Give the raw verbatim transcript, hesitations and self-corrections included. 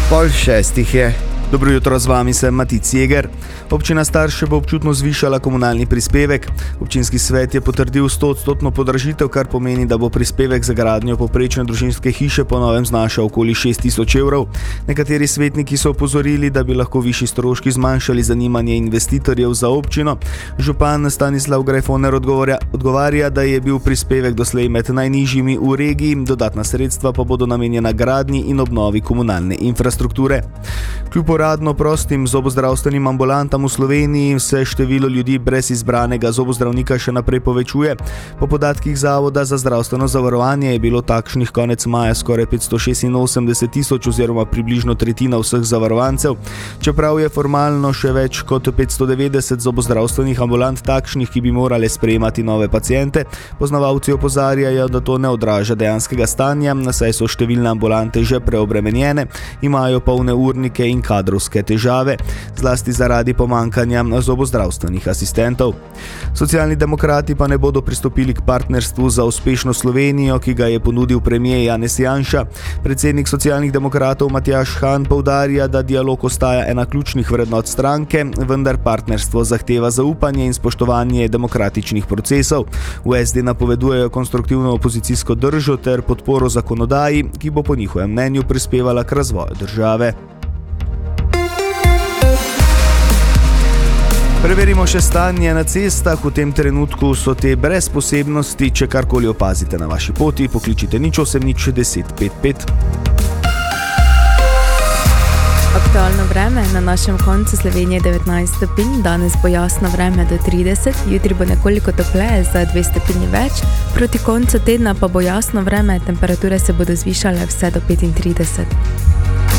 Pol šestih je. Dobro jutro, z vami sem Matic Jeger. Občina Starše bo občutno zvišala komunalni prispevek. Občinski svet je potrdil stoodstotno podražitev, kar pomeni, da bo prispevek za gradnjo povprečne družinske hiše po novem znašal okoli šest tisoč evrov. Nekateri svetniki so opozorili, da bi lahko višji stroški zmanjšali zanimanje investitorjev za občino. Župan Stanislav Grajfoner odgovarja, odgovarja, da je bil prispevek doslej med najnižjimi v regiji, dodatna sredstva pa bodo namenjena gradnji in obnovi komunalne infrastrukture. Kljub uradno prostim zobozdravstvenim ambulantam v Sloveniji se število ljudi brez izbranega zobozdravnika še naprej povečuje. Po podatkih Zavoda za zdravstveno zavarovanje je bilo takšnih konec maja skoraj petsto šestinosemdeset tisoč oziroma približno tretjina vseh zavarovancev. Čeprav je formalno še več kot petsto devetdeset zobozdravstvenih ambulant takšnih, ki bi morale sprejemati nove paciente, poznavalci opozarjajo, da to ne odraža dejanskega stanja, saj so številne ambulante že preobremenjene, imajo polne urnike in kadrovske težave, zlasti zaradi pomankanja zobozdravstvenih asistentov. Socialni demokrati pa ne bodo pristopili k partnerstvu za uspešno Slovenijo, ki ga je ponudil premier Janez Janša. Predsednik socialnih demokratov Matjaž Han poudarja, da dialog ostaja ena ključnih vrednot stranke, vendar partnerstvo zahteva zaupanje in spoštovanje demokratičnih procesov. V S D napovedujejo konstruktivno opozicijsko držo ter podporo zakonodaji, ki bo po njihovem mnenju prispevala k razvoju države. Preverimo še stanje na cestah. V tem trenutku so te brez posebnosti. Če karkoli opazite na vaši poti, pokličite nič osem nič deset pet pet. Aktualno vreme na našem koncu Slovenije devetnajst stopinj, danes bo jasno vreme do trideset, jutri bo nekoliko topleje za dve stopinji več, proti koncu tedna pa bo jasno vreme, temperature se bodo zvišale vse do petintrideset.